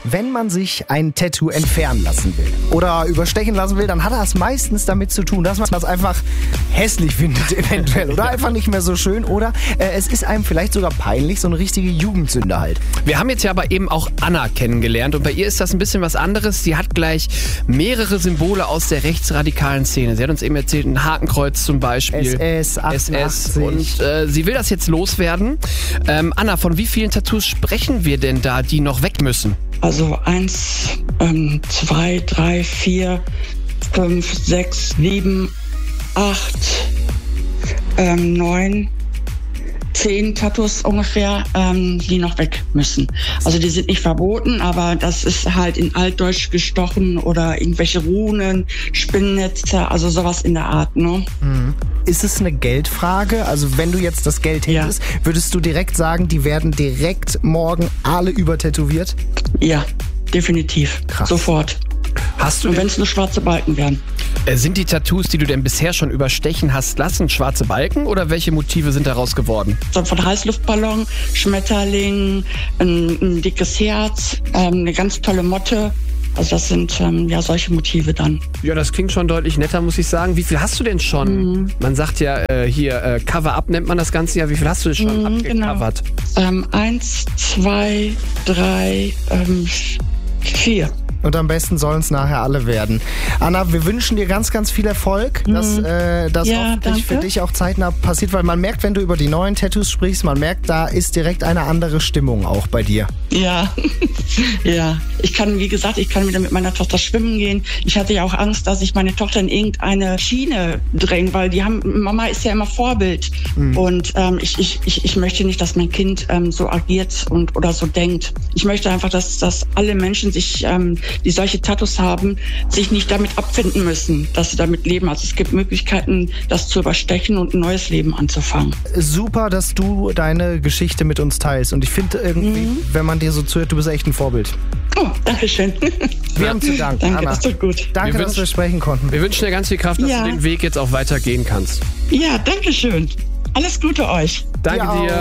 Wenn man sich ein Tattoo entfernen lassen will oder überstechen lassen will, dann hat das meistens damit zu tun, dass man das einfach hässlich findet eventuell oder einfach nicht mehr so schön oder es ist einem vielleicht sogar peinlich, so eine richtige Jugendsünde halt. Wir haben jetzt ja aber eben auch Anna kennengelernt und bei ihr ist das ein bisschen was anderes. Sie hat gleich mehrere Symbole aus der rechtsradikalen Szene. Sie hat uns eben erzählt, ein Hakenkreuz zum Beispiel. SS, 88. Und sie will das jetzt loswerden. Anna, von wie vielen Tattoos sprechen wir denn da, die noch weg müssen? Also 1, 2, 3, 4, 5, 6, 7, 8, 9, 10 Tattoos ungefähr, die noch weg müssen. Also die sind nicht verboten, aber das ist halt in Altdeutsch gestochen oder irgendwelche Runen, Spinnennetze, also sowas in der Art, ne? Ist es eine Geldfrage? Also wenn du jetzt das Geld hättest, würdest du direkt sagen, die werden direkt morgen alle übertätowiert? Ja, definitiv. Krass. Sofort. Und wenn es nur schwarze Balken wären. Sind die Tattoos, die du denn bisher schon überstechen hast lassen, schwarze Balken oder welche Motive sind daraus geworden? So von Heißluftballon, Schmetterling, ein dickes Herz, eine ganz tolle Motte. Also das sind solche Motive dann. Ja, das klingt schon deutlich netter, muss ich sagen. Wie viel hast du denn schon? Man sagt ja hier, Cover-Up nennt man das Ganze ja. Wie viel hast du denn schon abgecovert? Genau. 1, 2, 3, 4. Und am besten sollen es nachher alle werden. Anna, wir wünschen dir ganz, ganz viel Erfolg, dass das hoffentlich für dich auch zeitnah passiert, weil man merkt, wenn du über die neuen Tattoos sprichst, man merkt, da ist direkt eine andere Stimmung auch bei dir. Ja, ja. Ich kann wieder mit meiner Tochter schwimmen gehen. Ich hatte ja auch Angst, dass ich meine Tochter in irgendeine Schiene dränge, weil Mama ist ja immer Vorbild. Und ich möchte nicht, dass mein Kind so agiert oder so denkt. Ich möchte einfach, dass alle Menschen sich die solche Tattoos haben, sich nicht damit abfinden müssen, dass sie damit leben. Also es gibt Möglichkeiten, das zu überstechen und ein neues Leben anzufangen. Super, dass du deine Geschichte mit uns teilst. Und ich finde irgendwie, wenn man dir so zuhört, du bist echt ein Vorbild. Oh, danke schön. Wir haben zu danken, Danke, Anna. das tut gut. Danke, dass wir sprechen konnten. Wir wünschen dir ganz viel Kraft, dass du den Weg jetzt auch weitergehen kannst. Ja, danke schön. Alles Gute euch. Danke dir.